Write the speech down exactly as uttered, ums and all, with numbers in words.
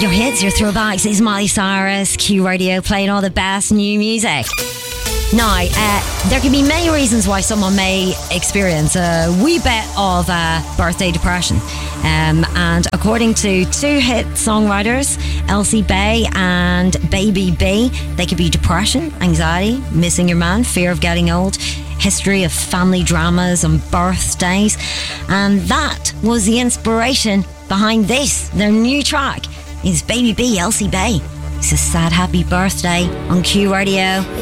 Your hits, your throwbacks. It's Miley Cyrus, Q Radio, playing all the best new music. Now, uh, there can be many reasons why someone may experience a wee bit of uh, birthday depression. Um, and according to two hit songwriters, Elsie Bay and Baby B, they could be depression, anxiety, missing your man, fear of getting old, history of family dramas and birthdays. And that was the inspiration behind this. Their new track is Baby B, Elsie Bay. It's a sad happy birthday on Q Radio.